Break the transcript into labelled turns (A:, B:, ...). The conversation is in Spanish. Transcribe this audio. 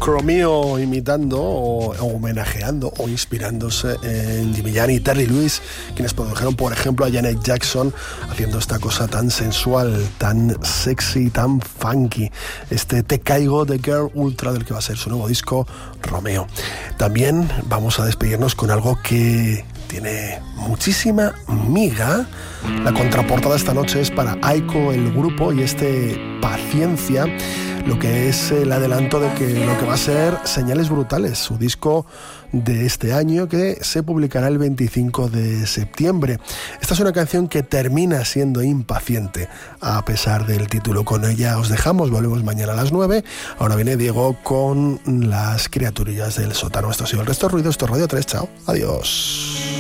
A: Chromeo imitando o homenajeando o inspirándose en Jimmy Jam y Terry Lewis, quienes produjeron, por ejemplo, a Janet Jackson, haciendo esta cosa tan sensual, tan sexy, tan funky. Te Caigo de Girl Ultra, del que va a ser su nuevo disco, Romeo. También vamos a despedirnos con algo que tiene muchísima miga. La contraportada esta noche es para Aiko, el grupo, y Paciencia, lo que es el adelanto de lo que va a ser Señales Brutales, su disco de este año, que se publicará el 25 de septiembre. Esta es una canción que termina siendo impaciente a pesar del título. Con ella os dejamos, volvemos mañana a las 9. Ahora viene Diego con las criaturillas del sótano. Esto ha sido El Resto Ruido, esto es Radio 3, chao, adiós.